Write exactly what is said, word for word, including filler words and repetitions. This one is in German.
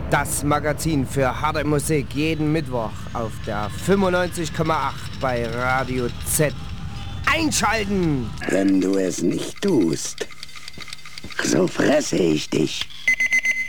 Das Magazin für harte Musik jeden Mittwoch auf der fünfundneunzig Komma acht bei Radio Z. Einschalten! Wenn du es nicht tust, so fresse ich dich.